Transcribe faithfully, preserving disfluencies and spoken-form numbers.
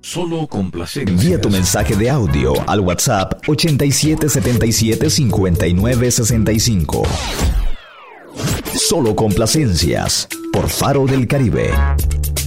Solo complacencias. Envía tu mensaje de audio al WhatsApp ochenta y siete setenta y siete cincuenta y nueve sesenta y cinco. Solo complacencias por Faro del Caribe.